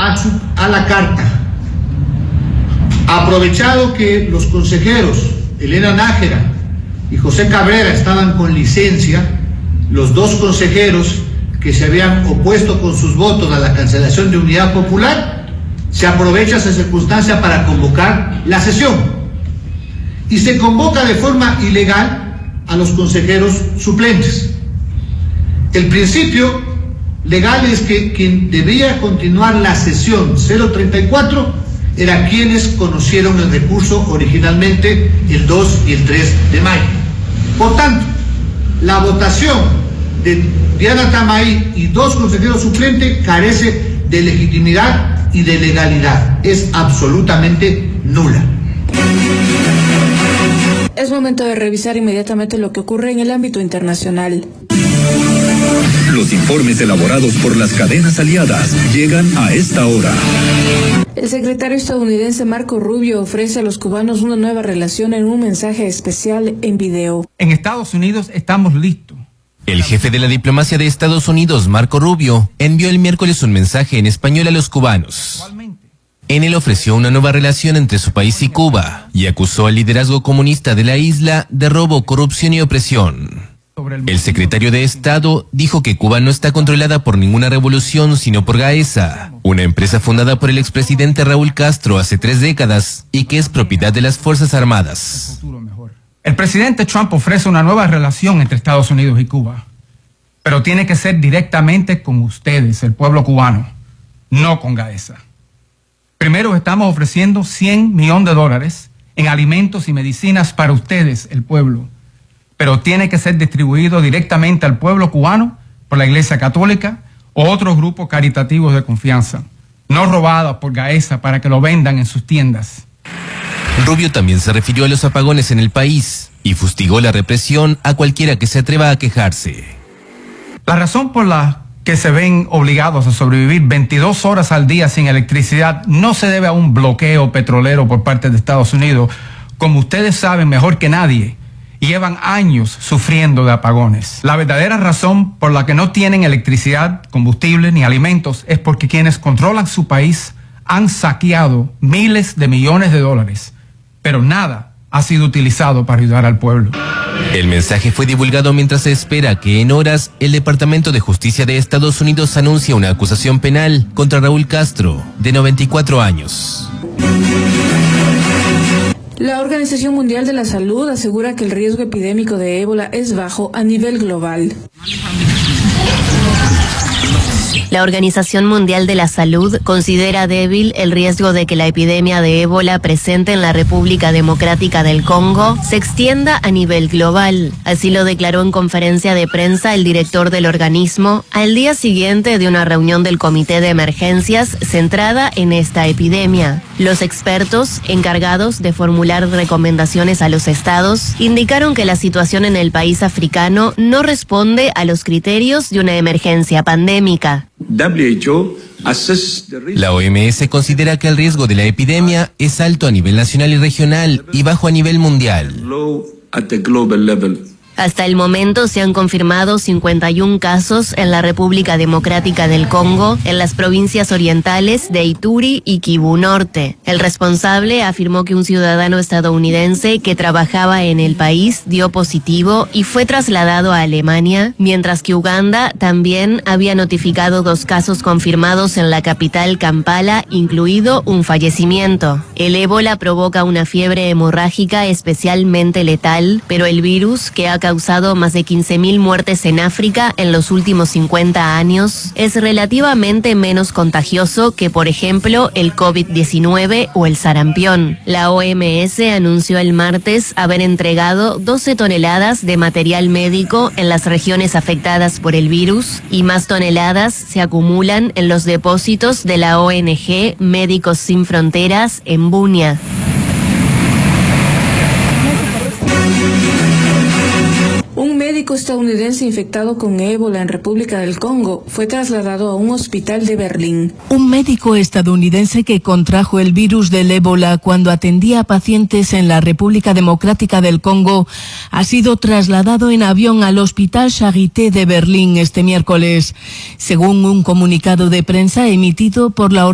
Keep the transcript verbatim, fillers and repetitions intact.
a, su, a la carta. Aprovechado que los consejeros Elena Nájera y José Cabrera estaban con licencia, los dos consejeros que se habían opuesto con sus votos a la cancelación de Unidad Popular, se aprovecha esa circunstancia para convocar la sesión y se convoca de forma ilegal a los consejeros suplentes. El principio legal es que quien debía continuar la sesión cero treinta y cuatro era quienes conocieron el recurso originalmente el dos y el tres de mayo. Por tanto, la votación de Diana Tamay y dos consejeros suplentes carece de legitimidad y de legalidad. Es absolutamente nula. Es momento de revisar inmediatamente lo que ocurre en el ámbito internacional. Los informes elaborados por las cadenas aliadas llegan a esta hora. El secretario estadounidense Marco Rubio ofrece a los cubanos una nueva relación en un mensaje especial en video. En Estados Unidos estamos listos. El jefe de la diplomacia de Estados Unidos, Marco Rubio, envió el miércoles un mensaje en español a los cubanos. En él ofreció una nueva relación entre su país y Cuba y acusó al liderazgo comunista de la isla de robo, corrupción y opresión. El secretario de Estado dijo que Cuba no está controlada por ninguna revolución, sino por Gaesa, una empresa fundada por el expresidente Raúl Castro hace tres décadas y que es propiedad de las Fuerzas Armadas. El presidente Trump ofrece una nueva relación entre Estados Unidos y Cuba, pero tiene que ser directamente con ustedes, el pueblo cubano, no con Gaesa. Primero estamos ofreciendo cien millones de dólares en alimentos y medicinas para ustedes, el pueblo, pero tiene que ser distribuido directamente al pueblo cubano por la Iglesia Católica o otros grupos caritativos de confianza, no robados por Gaesa para que lo vendan en sus tiendas. Rubio también se refirió a los apagones en el país y fustigó la represión a cualquiera que se atreva a quejarse. La razón por la que se ven obligados a sobrevivir veintidós horas al día sin electricidad no se debe a un bloqueo petrolero por parte de Estados Unidos, como ustedes saben mejor que nadie. Llevan años sufriendo de apagones. La verdadera razón por la que no tienen electricidad, combustible ni alimentos es porque quienes controlan su país han saqueado miles de millones de dólares, pero nada ha sido utilizado para ayudar al pueblo. El mensaje fue divulgado mientras se espera que en horas el Departamento de Justicia de Estados Unidos anuncie una acusación penal contra Raúl Castro, de noventa y cuatro años. La Organización Mundial de la Salud asegura que el riesgo epidémico de ébola es bajo a nivel global. La Organización Mundial de la Salud considera débil el riesgo de que la epidemia de ébola presente en la República Democrática del Congo se extienda a nivel global. Así lo declaró en conferencia de prensa el director del organismo al día siguiente de una reunión del Comité de Emergencias centrada en esta epidemia. Los expertos encargados de formular recomendaciones a los estados indicaron que la situación en el país africano no responde a los criterios de una emergencia pandémica. La O M S considera que el riesgo de la epidemia es alto a nivel nacional y regional y bajo a nivel mundial. Hasta el momento se han confirmado cincuenta y un casos en la República Democrática del Congo, en las provincias orientales de Ituri y Kivu Norte. El responsable afirmó que un ciudadano estadounidense que trabajaba en el país dio positivo y fue trasladado a Alemania, mientras que Uganda también había notificado dos casos confirmados en la capital Kampala, incluido un fallecimiento. El ébola provoca una fiebre hemorrágica especialmente letal, pero el virus, que ha causado más de quince mil muertes en África en los últimos cincuenta años, es relativamente menos contagioso que, por ejemplo, el COVID diecinueve o el sarampión. La O M S anunció el martes haber entregado doce toneladas de material médico en las regiones afectadas por el virus y más toneladas se acumulan en los depósitos de la O N G Médicos Sin Fronteras en Bunia. Un médico estadounidense infectado con ébola en República del Congo fue trasladado a un hospital de Berlín. Un médico estadounidense que contrajo el virus del ébola cuando atendía a pacientes en la República Democrática del Congo ha sido trasladado en avión al Hospital Charité de Berlín este miércoles, según un comunicado de prensa emitido por la